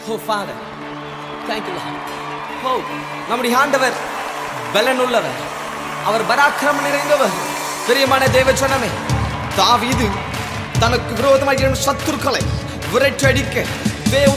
Oh Father, thank you Lord. Oh, நம்முடைய ஆண்டவர் பலனுள்ளவர், அவர் பராக்கிரம நிறைந்தவர். பிரியமான தேவ ஜனமே, தாவீது தனக்கு விரோதமாக எழும் சத்துருக்களை விரட்டடிக்க